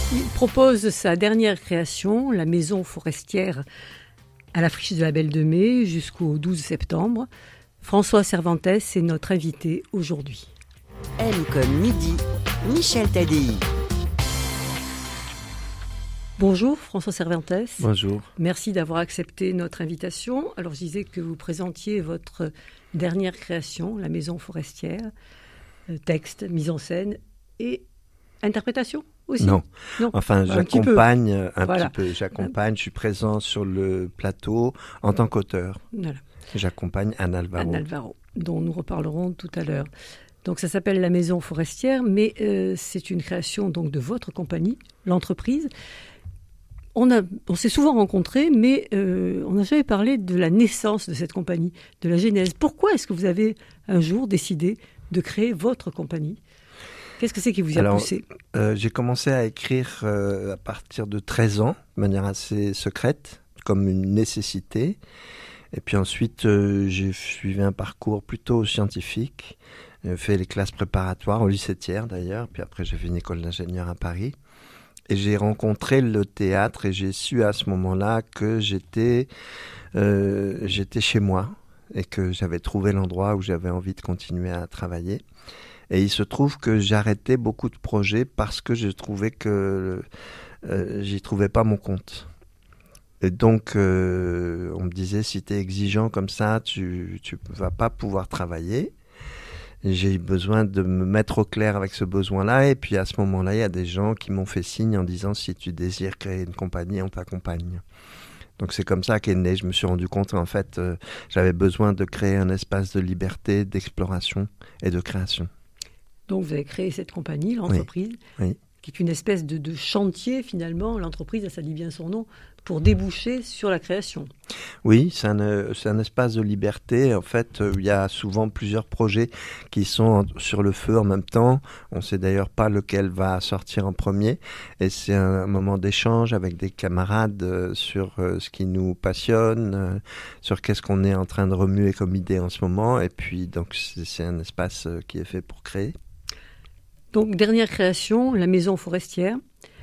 Il propose sa dernière création, la Maison Forestière, à la Friche de la Belle de Mai jusqu'au 12 septembre. François Cervantes est notre invité aujourd'hui. M comme midi, Michel Tadei. Bonjour François Cervantes. Bonjour. Merci d'avoir accepté notre invitation. Alors je disais que vous présentiez votre dernière création, la Maison Forestière, texte, mise en scène et interprétation aussi. Non. Enfin, j'accompagne un Voilà. petit peu. J'accompagne, je suis présent sur le plateau en tant qu'auteur. Voilà. J'accompagne Anne Alvaro. Anne Alvaro, dont nous reparlerons tout à l'heure. Donc ça s'appelle La Maison Forestière, mais c'est une création donc de votre compagnie, l'entreprise. On s'est souvent rencontrés, mais on n'a jamais parlé de la naissance de cette compagnie, de la genèse. Pourquoi est-ce que vous avez un jour décidé de créer votre compagnie ? Qu'est-ce que c'est qui vous a poussé ? J'ai commencé à écrire à partir de 13 ans, de manière assez secrète, comme une nécessité. Et puis ensuite, j'ai suivi un parcours plutôt scientifique. J'ai fait les classes préparatoires au lycée Thiers d'ailleurs. Puis après, j'ai fait une école d'ingénieur à Paris. Et j'ai rencontré le théâtre et j'ai su à ce moment-là que j'étais chez moi et que j'avais trouvé l'endroit où j'avais envie de continuer à travailler. Et il se trouve que j'arrêtais beaucoup de projets parce que je trouvais que j'y trouvais pas mon compte. Et donc, on me disait, si tu es exigeant comme ça, tu vas pas pouvoir travailler. Et j'ai eu besoin de me mettre au clair avec ce besoin-là. Et puis à ce moment-là, il y a des gens qui m'ont fait signe en disant, si tu désires créer une compagnie, on t'accompagne. Donc c'est comme ça qu'est né. Je me suis rendu compte qu'en fait, j'avais besoin de créer un espace de liberté, d'exploration et de création. Donc vous avez créé cette compagnie, l'entreprise, oui. Qui est une espèce de chantier finalement. L'entreprise, ça dit bien son nom, pour déboucher sur la création. Oui, c'est un espace de liberté. En fait, il y a souvent plusieurs projets qui sont sur le feu en même temps. On ne sait d'ailleurs pas lequel va sortir en premier. Et c'est un moment d'échange avec des camarades sur ce qui nous passionne, sur qu'est-ce qu'on est en train de remuer comme idée en ce moment. Et puis, donc, c'est un espace qui est fait pour créer. Donc, dernière création, la Maison Forestière.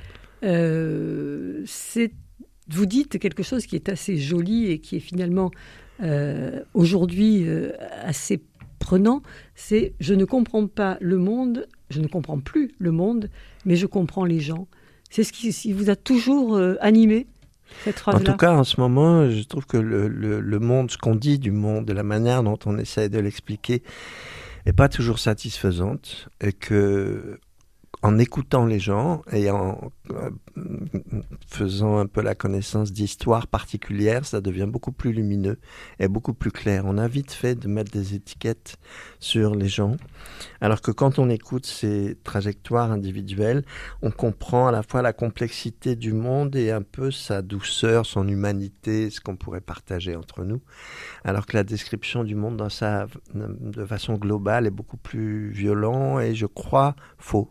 Vous dites quelque chose qui est assez joli et qui est finalement aujourd'hui assez prenant. C'est « Je ne comprends pas le monde, je ne comprends plus le monde, mais je comprends les gens ». C'est ce qui vous a toujours animé, cette phrase-là ? En tout cas, en ce moment, je trouve que le monde, ce qu'on dit du monde, de la manière dont on essaie de l'expliquer, n'est pas toujours satisfaisante et que en écoutant les gens et en faisant un peu la connaissance d'histoires particulières, ça devient beaucoup plus lumineux et beaucoup plus clair. On a vite fait de mettre des étiquettes sur les gens, alors que quand on écoute ces trajectoires individuelles, on comprend à la fois la complexité du monde et un peu sa douceur, son humanité, ce qu'on pourrait partager entre nous, alors que la description du monde de façon globale est beaucoup plus violent et, je crois, faux.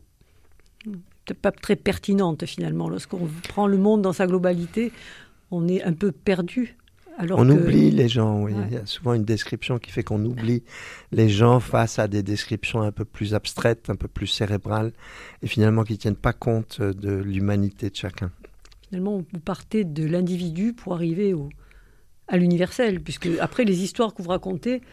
Pas très pertinente finalement. Lorsqu'on prend le monde dans sa globalité, on est un peu perdu. On oublie les gens, oui. Ouais. Il y a souvent une description qui fait qu'on oublie les gens face à des descriptions un peu plus abstraites, un peu plus cérébrales, et finalement qui ne tiennent pas compte de l'humanité de chacun. Finalement, vous partez de l'individu pour arriver à l'universel, puisque après les histoires que vous racontez,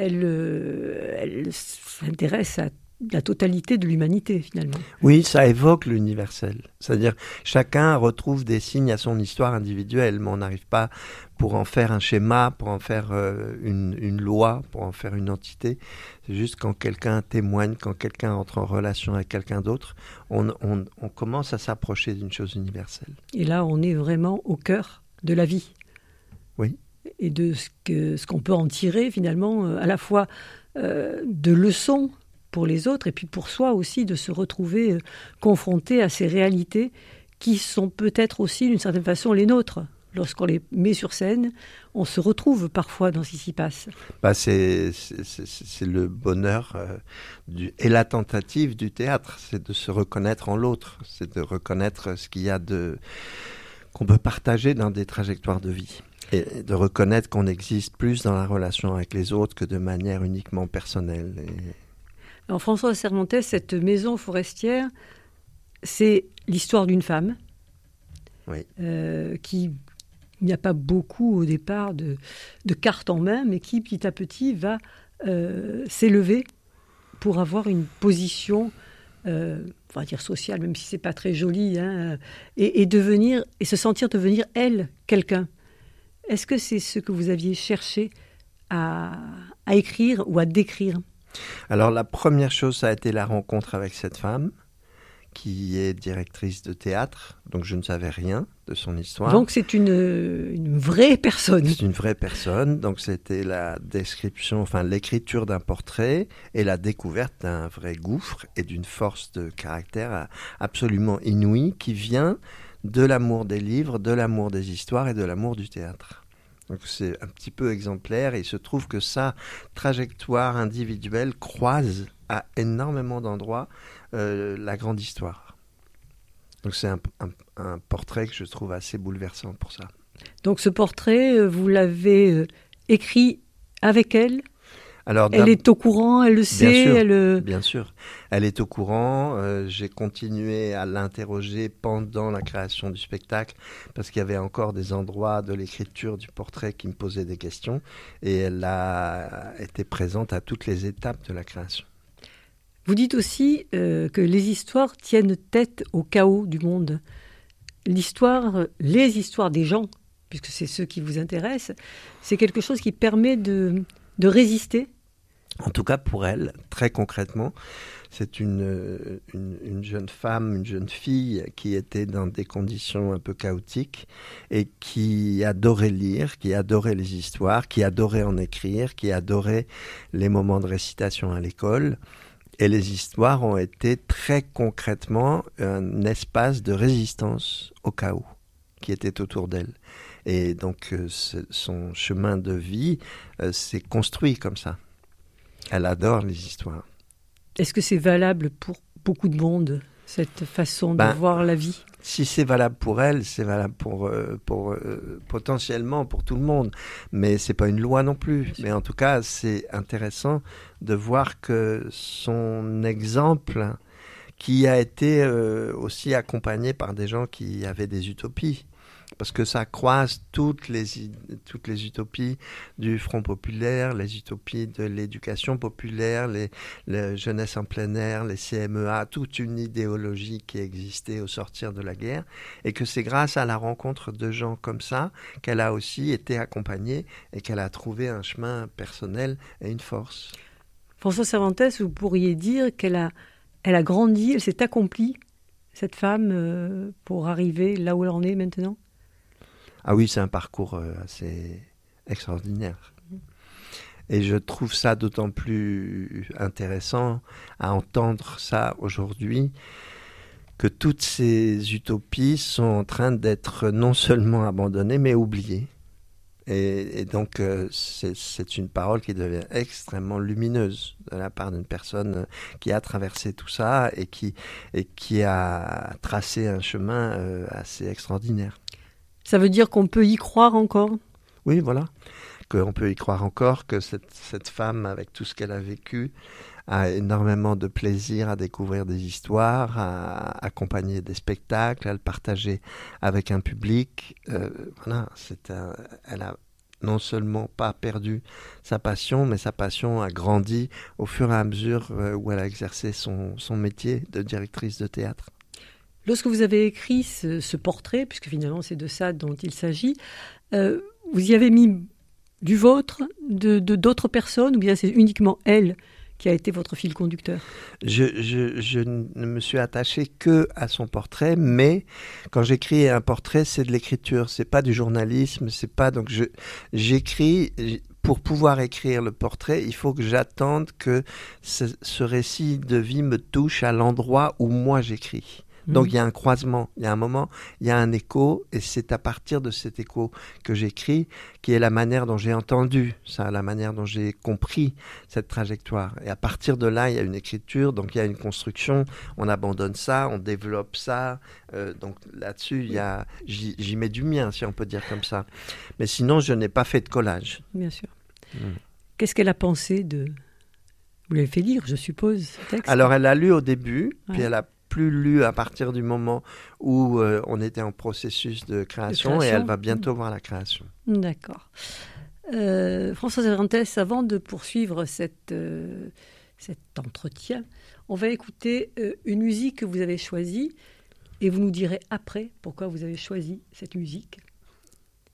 elles s'intéressent à la totalité de l'humanité, finalement. Oui, ça évoque l'universel. C'est-à-dire, chacun retrouve des signes à son histoire individuelle, mais on n'arrive pas pour en faire un schéma, pour en faire une loi, pour en faire une entité. C'est juste quand quelqu'un témoigne, quand quelqu'un entre en relation avec quelqu'un d'autre, on commence à s'approcher d'une chose universelle. Et là, on est vraiment au cœur de la vie. Oui. Et de ce qu'on peut en tirer, finalement, à la fois de leçons pour les autres, et puis pour soi aussi, de se retrouver confronté à ces réalités qui sont peut-être aussi, d'une certaine façon, les nôtres. Lorsqu'on les met sur scène, on se retrouve parfois dans ce qui s'y passe. C'est le bonheur et la tentative du théâtre, c'est de se reconnaître en l'autre, c'est de reconnaître ce qu'il y a qu'on peut partager dans des trajectoires de vie. Et de reconnaître qu'on existe plus dans la relation avec les autres que de manière uniquement personnelle. Alors François Cervantes, cette maison forestière, c'est l'histoire d'une femme Oui. qui n'a pas beaucoup au départ de cartes en main, mais qui petit à petit va s'élever pour avoir une position, on va dire sociale, même si c'est pas très joli, hein, et se sentir devenir elle quelqu'un. Est-ce que c'est ce que vous aviez cherché à écrire ou à décrire? Alors la première chose, ça a été la rencontre avec cette femme qui est directrice de théâtre, donc je ne savais rien de son histoire. Donc c'est une vraie personne. C'est une vraie personne, donc c'était la description, enfin l'écriture d'un portrait et la découverte d'un vrai gouffre et d'une force de caractère absolument inouïe qui vient de l'amour des livres, de l'amour des histoires et de l'amour du théâtre. Donc c'est un petit peu exemplaire et il se trouve que sa trajectoire individuelle croise à énormément d'endroits la grande histoire. Donc c'est un portrait que je trouve assez bouleversant pour ça. Donc ce portrait, vous l'avez écrit avec elle? Alors, elle est au courant, elle le sait? Bien sûr, elle est au courant. J'ai continué à l'interroger pendant la création du spectacle parce qu'il y avait encore des endroits de l'écriture du portrait qui me posaient des questions et elle a été présente à toutes les étapes de la création. Vous dites aussi que les histoires tiennent tête au chaos du monde. Les histoires des gens, puisque c'est ceux qui vous intéressent, c'est quelque chose qui permet de résister. En tout cas pour elle, très concrètement, c'est une jeune femme, une jeune fille qui était dans des conditions un peu chaotiques et qui adorait lire, qui adorait les histoires, qui adorait en écrire, qui adorait les moments de récitation à l'école. Et les histoires ont été très concrètement un espace de résistance au chaos qui était autour d'elle. Et donc son chemin de vie s'est construit comme ça. Elle adore les histoires. Est-ce que c'est valable pour beaucoup de monde, cette façon de voir la vie? Si c'est valable pour elle, c'est valable pour potentiellement pour tout le monde. Mais c'est pas une loi non plus. Mais en tout cas, c'est intéressant de voir que son exemple, qui a été aussi accompagné par des gens qui avaient des utopies, parce que ça croise toutes les utopies du Front populaire, les utopies de l'éducation populaire, les jeunesse en plein air, les CMEA, toute une idéologie qui existait au sortir de la guerre, et que c'est grâce à la rencontre de gens comme ça qu'elle a aussi été accompagnée et qu'elle a trouvé un chemin personnel et une force. François Cervantes, vous pourriez dire qu'elle a grandi, elle s'est accomplie, cette femme, pour arriver là où elle en est maintenant? Ah oui, c'est un parcours assez extraordinaire. Et je trouve ça d'autant plus intéressant à entendre ça aujourd'hui, que toutes ces utopies sont en train d'être non seulement abandonnées, mais oubliées. Et donc, c'est une parole qui devient extrêmement lumineuse de la part d'une personne qui a traversé tout ça et qui a tracé un chemin assez extraordinaire. Ça veut dire qu'on peut y croire encore? Oui, voilà. Qu'on peut y croire encore, que cette femme, avec tout ce qu'elle a vécu, a énormément de plaisir à découvrir des histoires, à accompagner des spectacles, à le partager avec un public. Voilà, elle a non seulement pas perdu sa passion, mais sa passion a grandi au fur et à mesure où elle a exercé son métier de directrice de théâtre. Lorsque vous avez écrit ce portrait, puisque finalement c'est de ça dont il s'agit, vous y avez mis du vôtre, d'autres personnes, ou bien c'est uniquement elle qui a été votre fil conducteur? Je ne me suis attaché que à son portrait, mais quand j'écris un portrait, c'est de l'écriture, c'est pas du journalisme, c'est pas, donc j'écris. Pour pouvoir écrire le portrait, il faut que j'attende que ce récit de vie me touche à l'endroit où moi j'écris. Donc il y a un croisement, il y a un moment, il y a un écho, et c'est à partir de cet écho que j'écris, qui est la manière dont j'ai entendu ça, la manière dont j'ai compris cette trajectoire. Et à partir de là, il y a une écriture, donc il y a une construction, on abandonne ça, on développe ça, donc là-dessus, j'y mets du mien, si on peut dire comme ça. Mais sinon, je n'ai pas fait de collage. Bien sûr. Qu'est-ce qu'elle a pensé de... Vous l'avez fait lire, je suppose, ce texte? Alors, elle a lu au début, puis elle a plus lue à partir du moment où on était en processus de création, et elle va bientôt voir la création. D'accord. Françoise Arantes, avant de poursuivre cet entretien, on va écouter une musique que vous avez choisie et vous nous direz après pourquoi vous avez choisi cette musique.